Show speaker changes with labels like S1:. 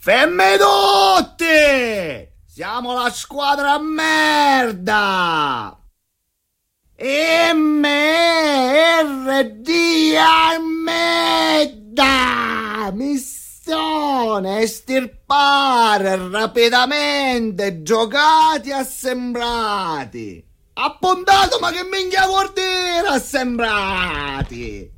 S1: Fermi tutti! Siamo la squadra merda! MRD merda! Missione estirpare rapidamente giocati assembrati! Appuntato, ma che minchia vuol dire assembrati?